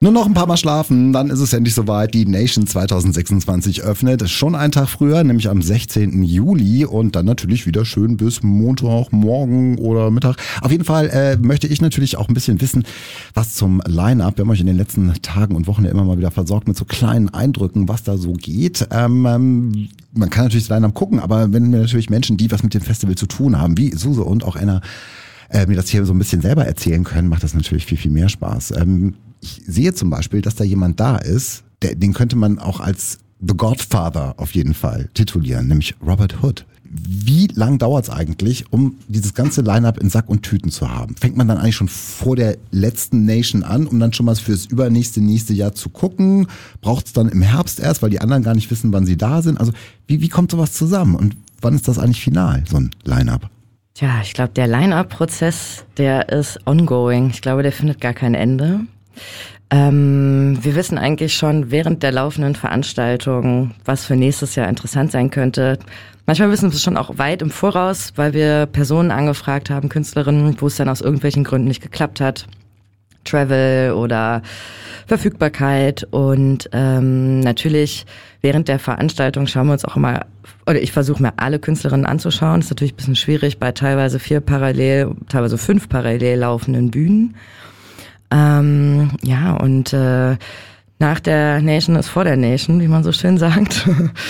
Nur noch ein paar Mal schlafen, dann ist es endlich soweit. Die Nation 2026 öffnet. Schon einen Tag früher, nämlich am 16. Juli und dann natürlich wieder schön bis Montag, morgen oder Mittag. Auf jeden Fall möchte ich natürlich auch ein bisschen wissen, was zum Line-Up. Wir haben euch in den letzten Tagen und Wochen ja immer mal wieder versorgt mit so kleinen Eindrücken, was da so geht. Man kann natürlich das Line-Up gucken, aber wenn wir natürlich Menschen, die was mit dem Festival zu tun haben, wie Suse und auch Anna, mir das hier so ein bisschen selber erzählen können, macht das natürlich viel, viel mehr Spaß. Ich sehe zum Beispiel, dass da jemand da ist, den könnte man auch als The Godfather auf jeden Fall titulieren, nämlich Robert Hood. Wie lang dauert es eigentlich, um dieses ganze Line-Up in Sack und Tüten zu haben? Fängt man dann eigentlich schon vor der letzten Nation an, um dann schon mal fürs nächste Jahr zu gucken? Braucht es dann im Herbst erst, weil die anderen gar nicht wissen, wann sie da sind? Also wie kommt sowas zusammen und wann ist das eigentlich final, so ein Line-Up? Tja, ich glaube, der Line-Up-Prozess, der ist ongoing. Ich glaube, der findet gar kein Ende. Wir wissen eigentlich schon während der laufenden Veranstaltung, was für nächstes Jahr interessant sein könnte. Manchmal wissen wir es schon auch weit im Voraus, weil wir Personen angefragt haben, Künstlerinnen, wo es dann aus irgendwelchen Gründen nicht geklappt hat. Travel oder Verfügbarkeit und natürlich während der Veranstaltung schauen wir uns auch immer, oder ich versuche mir alle Künstlerinnen anzuschauen. Das ist natürlich ein bisschen schwierig bei teilweise 4 parallel, teilweise 5 parallel laufenden Bühnen. Nach der Nation ist vor der Nation, wie man so schön sagt.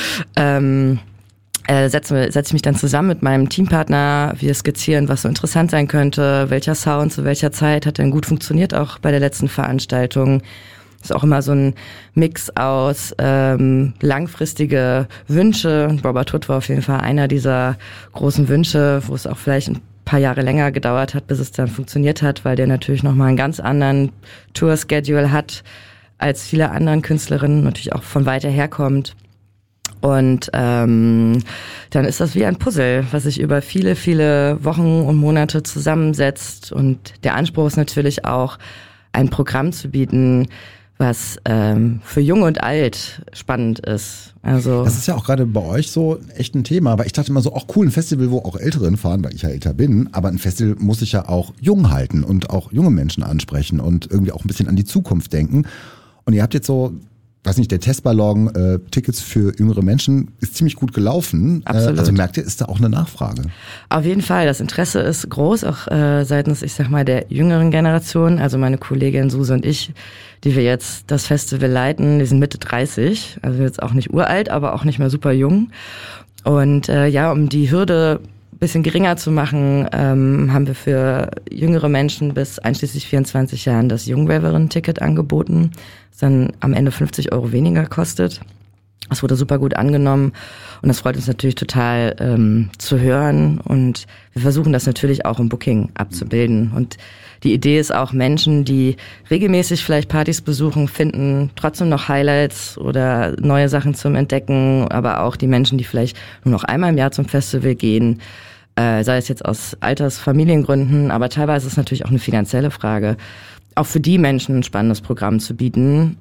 Setze ich mich dann zusammen mit meinem Teampartner, wir skizzieren, was so interessant sein könnte, welcher Sound zu welcher Zeit hat denn gut funktioniert, auch bei der letzten Veranstaltung. Ist auch immer so ein Mix aus langfristige Wünsche. Robert Hood war auf jeden Fall einer dieser großen Wünsche, wo es auch vielleicht ein paar Jahre länger gedauert hat, bis es dann funktioniert hat, weil der natürlich nochmal einen ganz anderen Tour-Schedule hat als viele anderen Künstlerinnen, natürlich auch von weiter herkommt. Und dann ist das wie ein Puzzle, was sich über viele, viele Wochen und Monate zusammensetzt. Und der Anspruch ist natürlich auch, ein Programm zu bieten, was für Jung und Alt spannend ist. Also das ist ja auch gerade bei euch so echt ein Thema, aber ich dachte immer so, auch cool, ein Festival, wo auch Ältere fahren, weil ich ja älter bin, aber ein Festival muss sich ja auch jung halten und auch junge Menschen ansprechen und irgendwie auch ein bisschen an die Zukunft denken. Und ihr habt jetzt so, weiß nicht, der Testballon, Tickets für jüngere Menschen ist ziemlich gut gelaufen. Absolut. Also merkt ihr, ist da auch eine Nachfrage? Auf jeden Fall, das Interesse ist groß, auch seitens, ich sag mal, der jüngeren Generation. Also meine Kollegin Suse und ich, die wir jetzt das Festival leiten, die sind Mitte 30, also jetzt auch nicht uralt, aber auch nicht mehr super jung. Und um die Hürde ein bisschen geringer zu machen, haben wir für jüngere Menschen bis einschließlich 24 Jahren das Jungwäverinnen-Ticket angeboten, das dann am Ende 50 € weniger kostet. Das wurde super gut angenommen und das freut uns natürlich total zu hören und wir versuchen das natürlich auch im Booking abzubilden. Und die Idee ist auch, Menschen, die regelmäßig vielleicht Partys besuchen, finden trotzdem noch Highlights oder neue Sachen zum Entdecken, aber auch die Menschen, die vielleicht nur noch einmal im Jahr zum Festival gehen, sei es jetzt aus Familiengründen, aber teilweise ist es natürlich auch eine finanzielle Frage, auch für die Menschen ein spannendes Programm zu bieten.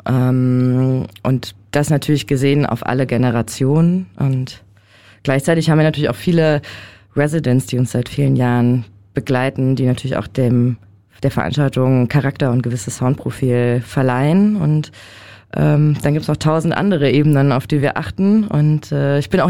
Und das natürlich gesehen auf alle Generationen. Und gleichzeitig haben wir natürlich auch viele Residents, die uns seit vielen Jahren begleiten, die natürlich auch der Veranstaltung Charakter und gewisses Soundprofil verleihen. Und dann gibt's noch 1000 andere Ebenen, auf die wir achten. Und ich bin auch